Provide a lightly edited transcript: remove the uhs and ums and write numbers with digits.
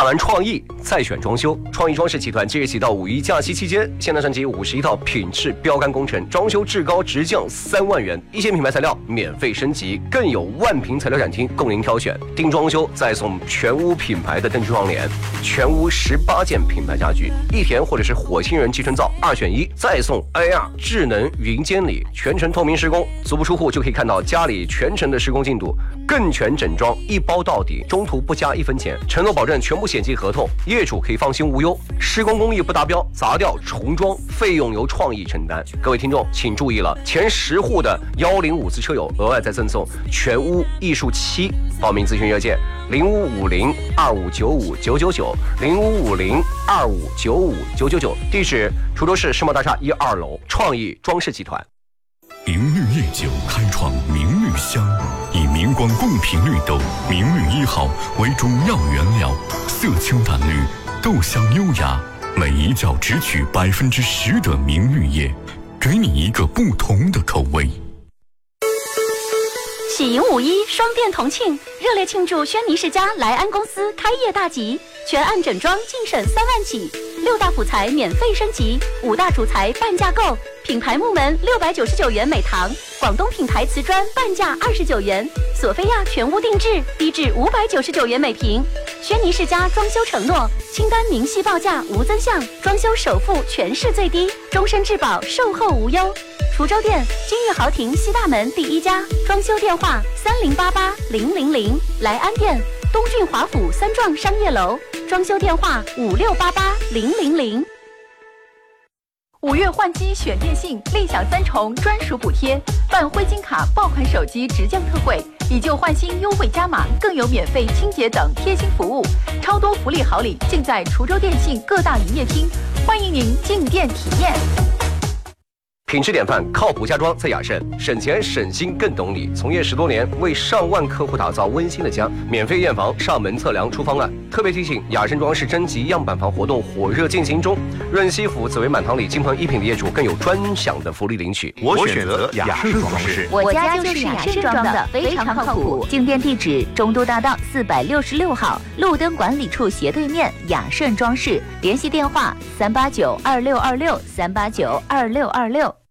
看完创意，再选装修。创意装饰集团即日起到5一假期期间，限量升级51套品质标杆工程，装修至高直降3万元，一线品牌材料免费升级，更有万平材料展厅供您挑选。定装修再送全屋品牌的灯具窗帘，全屋18件品牌家具，益田或者是火星人集成灶2选1，再送 AR 智能云监理，全程透明施工，足不出户就可以看到家里全程的施工进度，更全整装一包到底，中途不加1分钱，承诺保证全部险金合同，业主可以放心无忧。施工工艺不达标，砸掉重装，费用由创意承担。各位听众请注意了，前10户的105次车友额外再赠送全屋艺术漆。报名咨询热线0550-2595-999，0550-2595-999，地址滁州市世贸大厦1、2楼，创意装饰集团。 明绿夜酒开创明绿香，以明光贡品绿豆明绿1号为主要原料，色清淡绿，豆香优雅，每一窖只取10%的明绿叶，给你一个不同的口味。 喜迎5一双店同庆，热烈庆祝轩尼诗家莱安公司开业大吉，全案整装净省3万起，6大辅材免费升级，5大主材半价购，品牌木门699元每堂，广东品牌瓷砖半价29元，索菲亚全屋定制低至599元每平。轩尼诗家装修承诺，清单明细报价无增项，装修首付全市最低，终身质保，售后无忧。滁州店金玉豪庭西大门第1家，装修电话3088-000。莱安店东郡华府3幢商业楼，装修电话5688-000。 5月换机选电信，立享3重专属补贴，办灰金卡爆款手机直降特惠，以旧换新优惠加码，更有免费清洁等贴心服务，超多福利好礼尽在滁州电信各大营业厅，欢迎您进店体验。 品质典范，靠谱家装在雅盛，省钱省心更懂你。从业10多年，为上万客户打造温馨的家，免费验房、上门测量出方案。特别提醒，雅盛装饰征集样板房活动火热进行中，润西府紫薇满堂里金鹏1品的业主更有专享的福利领取。 我选择雅盛装饰， 我家就是雅盛装的，非常靠谱。进店地址：中都大道466号，路灯管理处斜对面，雅盛装饰。联系电话：389-2626，389-2626。